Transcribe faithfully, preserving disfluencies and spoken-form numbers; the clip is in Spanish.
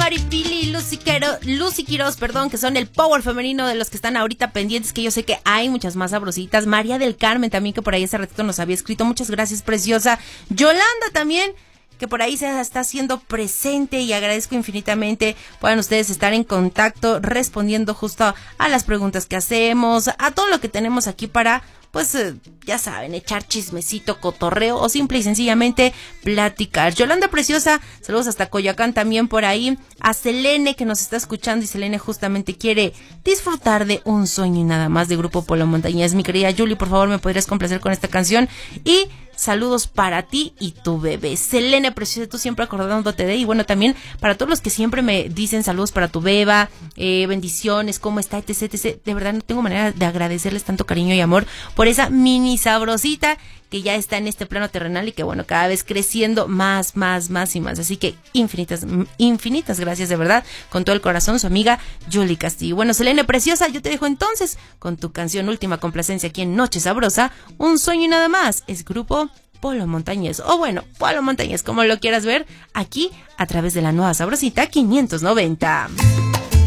Maripili y Lucy, Quero, Lucy Quiroz, perdón, que son el power femenino de los que están ahorita pendientes, que yo sé que hay muchas más sabrositas. María del Carmen también, que por ahí ese ratito nos había escrito. Muchas gracias, preciosa. Yolanda también, que por ahí se está haciendo presente, y agradezco infinitamente puedan ustedes estar en contacto, respondiendo justo a las preguntas que hacemos, a todo lo que tenemos aquí para, pues, eh, ya saben, echar chismecito, cotorreo o simple y sencillamente platicar. Yolanda preciosa, saludos hasta Coyoacán también por ahí. A Selene, que nos está escuchando, y Selene justamente quiere disfrutar de Un Sueño y Nada Más de Grupo Polo Montañés. Mi querida Julie, por favor, me podrías complacer con esta canción. Y saludos para ti y tu bebé. Selene preciosa, tú siempre acordándote de, y bueno, también para todos los que siempre me dicen saludos para tu beba, eh, bendiciones, cómo está, etc, etc. De verdad no tengo manera de agradecerles tanto cariño y amor por esa mini sabrosita que ya está en este plano terrenal, y que bueno, cada vez creciendo más, más, más y más. Así que infinitas, infinitas gracias de verdad, con todo el corazón, su amiga Julie Castillo. Bueno, Selene preciosa, yo te dejo entonces con tu canción última complacencia aquí en Noche Sabrosa, Un Sueño y Nada Más. Es Grupo Polo Montañés, o bueno, Polo Montañés, como lo quieras ver, aquí a través de la nueva sabrosita quinientos noventa.